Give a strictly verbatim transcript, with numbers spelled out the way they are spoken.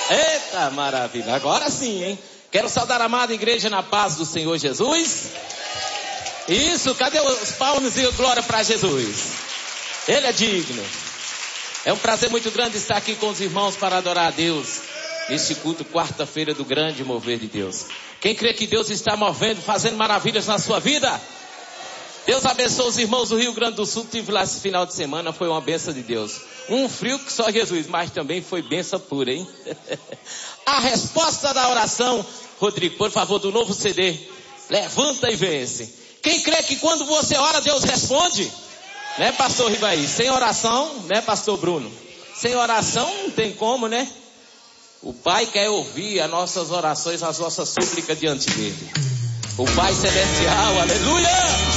Eita, maravilha. Agora sim, hein? Quero saudar a amada igreja na paz do Senhor Jesus. Isso, cadê os palmas e glória para Jesus? Ele é digno. É um prazer muito grande estar aqui com os irmãos para adorar a Deus. Neste culto, quarta-feira do grande mover de Deus. Quem crê que Deus está movendo, fazendo maravilhas na sua vida? Deus abençoe os irmãos do Rio Grande do Sul. Tive lá esse final de semana, foi uma benção de Deus. Um frio que só Jesus, mas também foi benção pura, hein? A resposta da oração, Rodrigo, por favor, do novo C D. Levanta e vence. Quem crê que quando você ora, Deus responde? Né, pastor Ribaí? Sem oração, né, pastor Bruno? Sem oração não tem como, né? O Pai quer ouvir as nossas orações, as nossas súplicas diante dele. O Pai Celestial, aleluia!